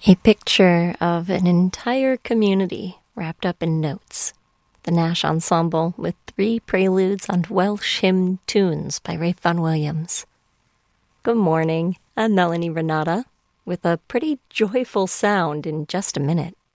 A picture of an entire community wrapped up in notes. The Nash Ensemble with 3 preludes on Welsh hymn tunes by Ralph Vaughan Williams. Good morning, I'm Melanie Renata with a pretty joyful sound in just a minute.